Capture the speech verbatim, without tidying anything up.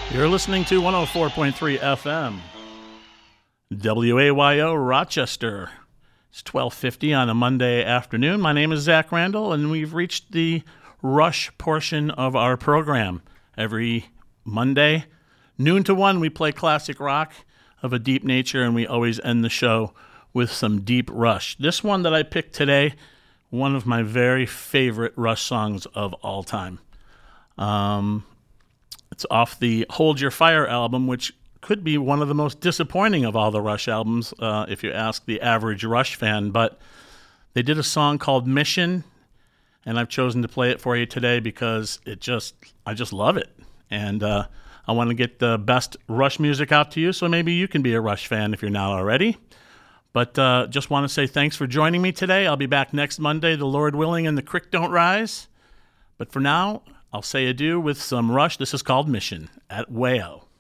You're listening to one oh four point three F M, W A Y O Rochester. It's twelve fifty on a Monday afternoon. My name is Zach Randall, and we've reached the Rush portion of our program. Every Monday, noon to one, we play classic rock of a deep nature, and we always end the show with some deep Rush. This one that I picked today, one of my very favorite Rush songs of all time. Um... It's off the Hold Your Fire album, which could be one of the most disappointing of all the Rush albums, uh, if you ask the average Rush fan. But they did a song called Mission, and I've chosen to play it for you today because it just, I just love it. And uh, I want to get the best Rush music out to you, so maybe you can be a Rush fan if you're not already. But uh, just want to say thanks for joining me today. I'll be back next Monday, the Lord willing, and the creek don't rise. But for now, I'll say adieu with some Rush. This is called Mission at W A O.